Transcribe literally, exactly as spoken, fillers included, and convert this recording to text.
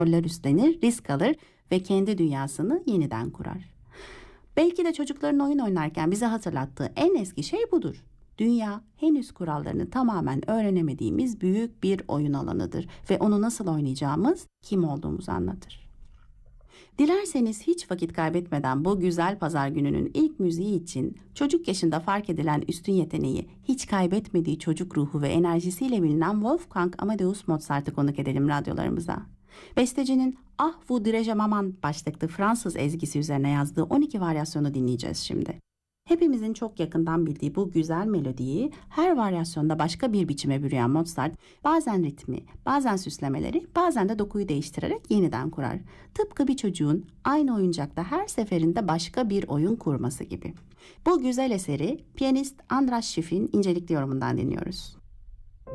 roller üstlenir, risk alır ve kendi dünyasını yeniden kurar. Belki de çocukların oyun oynarken bize hatırlattığı en eski şey budur. Dünya henüz kurallarını tamamen öğrenemediğimiz büyük bir oyun alanıdır ve onu nasıl oynayacağımız, kim olduğumuzu anlatır. Dilerseniz hiç vakit kaybetmeden bu güzel pazar gününün ilk müziği için çocuk yaşında fark edilen üstün yeteneği, hiç kaybetmediği çocuk ruhu ve enerjisiyle bilinen Wolfgang Amadeus Mozart'ı konuk edelim radyolarımıza. Bestecinin Ah vous dirai-je maman başlıklı Fransız ezgisi üzerine yazdığı on iki varyasyonu dinleyeceğiz şimdi. Hepimizin çok yakından bildiği bu güzel melodiyi her varyasyonda başka bir biçime bürüyen Mozart, bazen ritmi, bazen süslemeleri, bazen de dokuyu değiştirerek yeniden kurar. Tıpkı bir çocuğun aynı oyuncakta her seferinde başka bir oyun kurması gibi. Bu güzel eseri piyanist Andras Schiff'in incelikli yorumundan dinliyoruz.